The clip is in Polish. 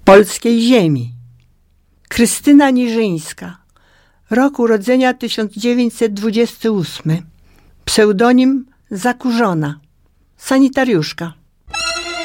polskiej ziemi. Krystyna Niżyńska, rok urodzenia 1928, pseudonim Zakurzona, sanitariuszka.